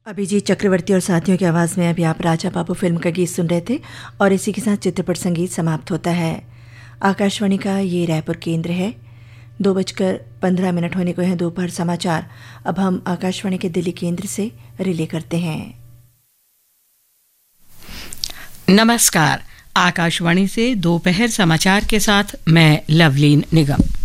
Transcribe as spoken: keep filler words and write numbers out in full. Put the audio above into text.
अभिजीत चक्रवर्ती और साथियों की आवाज़ में अभी आप राजा बाबू फिल्म का गीत सुन रहे थे और इसी के साथ चित्रपट संगीत समाप्त होता है। आकाशवाणी का ये रायपुर केंद्र है। दो बजकर पंद्रह मिनट होने को हैं दोपहर समाचार। अब हम आकाशवाणी के दिल्ली केंद्र से रिले करते हैं। नमस्कार, आकाशवाणी से दोपहर समाचार के साथ मैं लवलीन निगम।